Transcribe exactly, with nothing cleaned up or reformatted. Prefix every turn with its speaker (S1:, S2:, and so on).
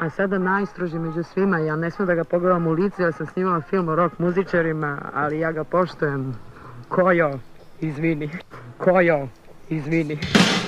S1: A sada najstroži među svima, ja ne smijem da ga pogledam u lice jer sam snimala film o rock muzičarima, ali ja ga poštujem. Kojo, izvini. Kojo, izvini.